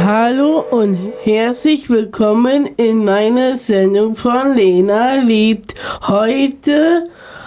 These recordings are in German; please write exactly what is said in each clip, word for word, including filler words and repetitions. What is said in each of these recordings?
Hallo und herzlich willkommen in meiner Sendung von Lena liebt. Heute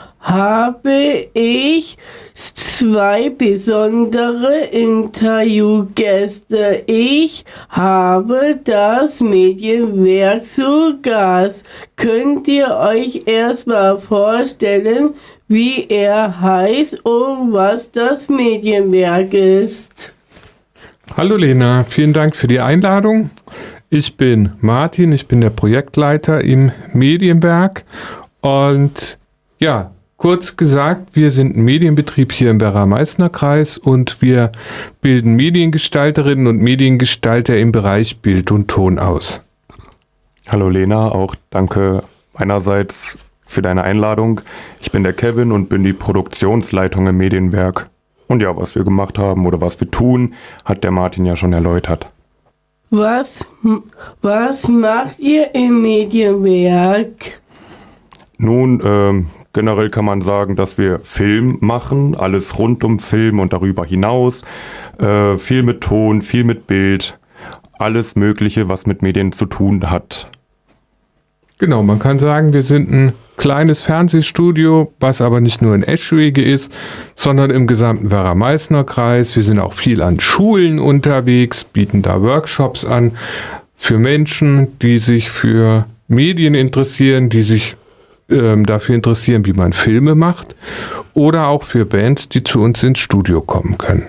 habe ich zwei besondere Interviewgäste. Ich habe das Medienwerk zu Gast. Könnt ihr euch erstmal vorstellen, wie er heißt und was das Medienwerk ist? Hallo Lena, vielen Dank für die Einladung. Ich bin Martin, ich bin der Projektleiter im Medienwerk und ja, kurz gesagt, wir sind ein Medienbetrieb hier im Werra-Meißner-Kreis und wir bilden Mediengestalterinnen und Mediengestalter im Bereich Bild und Ton aus. Hallo Lena, auch danke meinerseits für deine Einladung. Ich bin der Kevin und bin die Produktionsleitung im Medienwerk. Und ja, was wir gemacht haben oder was wir tun, hat der Martin ja schon erläutert. Was, was macht ihr im Medienwerk? Nun, ähm, generell kann man sagen, dass wir Film machen, alles rund um Film und darüber hinaus. Äh, viel mit Ton, viel mit Bild, alles Mögliche, was mit Medien zu tun hat. Genau, man kann sagen, wir sind ein kleines Fernsehstudio, was aber nicht nur in Eschwege ist, sondern im gesamten Werra-Meißner-Kreis. Wir sind auch viel an Schulen unterwegs, bieten da Workshops an für Menschen, die sich für Medien interessieren, die sich ähm, dafür interessieren, wie man Filme macht, oder auch für Bands, die zu uns ins Studio kommen können.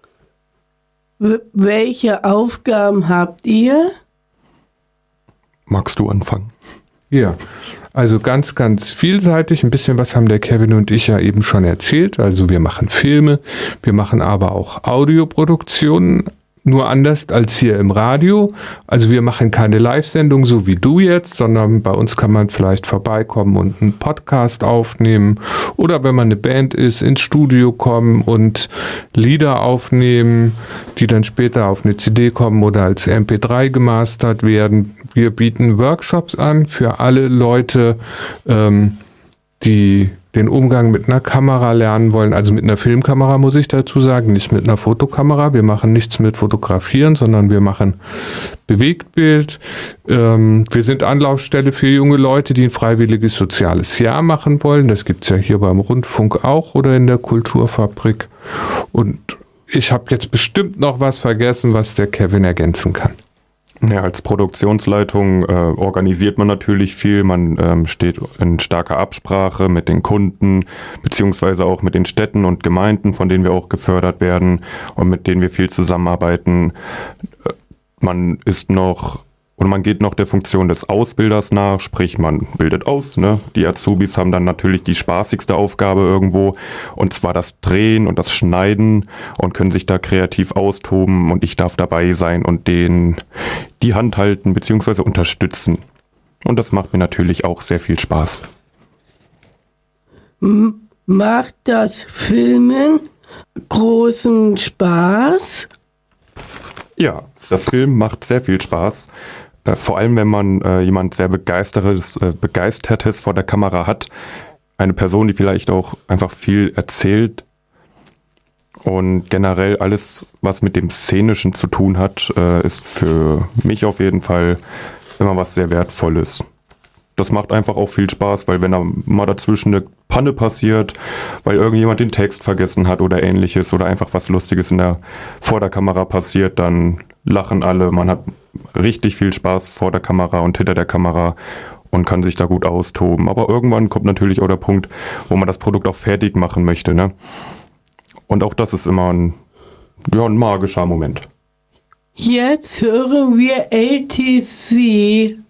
W- welche Aufgaben habt ihr? Magst du anfangen? Ja, also ganz, ganz vielseitig. Ein bisschen was haben der Kevin und ich ja eben schon erzählt. Also wir machen Filme, wir machen aber auch Audioproduktionen, nur anders als hier im Radio. Also wir machen keine Live-Sendung, so wie du jetzt, sondern bei uns kann man vielleicht vorbeikommen und einen Podcast aufnehmen. Oder wenn man eine Band ist, ins Studio kommen und Lieder aufnehmen, die dann später auf eine C D kommen oder als M P drei gemastert werden. Wir bieten Workshops an für alle Leute, ähm, die den Umgang mit einer Kamera lernen wollen, also mit einer Filmkamera muss ich dazu sagen, nicht mit einer Fotokamera. Wir machen nichts mit Fotografieren, sondern wir machen Bewegtbild. Ähm, wir sind Anlaufstelle für junge Leute, die ein freiwilliges soziales Jahr machen wollen. Das gibt es ja hier beim Rundfunk auch oder in der Kulturfabrik. Und ich habe jetzt bestimmt noch was vergessen, was der Kevin ergänzen kann. Ja, als Produktionsleitung äh, organisiert man natürlich viel. Man ähm, steht in starker Absprache mit den Kunden, beziehungsweise auch mit den Städten und Gemeinden, von denen wir auch gefördert werden und mit denen wir viel zusammenarbeiten. Äh, man ist noch, oder man geht noch der Funktion des Ausbilders nach, sprich man bildet aus, ne? Die Azubis haben dann natürlich die spaßigste Aufgabe irgendwo, und zwar das Drehen und das Schneiden, und können sich da kreativ austoben, und ich darf dabei sein und denen die Hand halten bzw. unterstützen. Und das macht mir natürlich auch sehr viel Spaß. M- Macht das Filmen großen Spaß? Ja, das Film macht sehr viel Spaß. Äh, vor allem, wenn man äh, jemand sehr begeistertes, äh, begeistertes vor der Kamera hat. Eine Person, die vielleicht auch einfach viel erzählt. Und generell alles, was mit dem Szenischen zu tun hat, äh, ist für mich auf jeden Fall immer was sehr Wertvolles. Das macht einfach auch viel Spaß, weil wenn da mal dazwischen eine Panne passiert, weil irgendjemand den Text vergessen hat oder ähnliches oder einfach was Lustiges in der, vor der Kamera passiert, dann lachen alle. Man hat richtig viel Spaß vor der Kamera und hinter der Kamera und kann sich da gut austoben. Aber irgendwann kommt natürlich auch der Punkt, wo man das Produkt auch fertig machen möchte, ne? Und auch das ist immer ein, ja, ein magischer Moment. Jetzt hören wir L T C.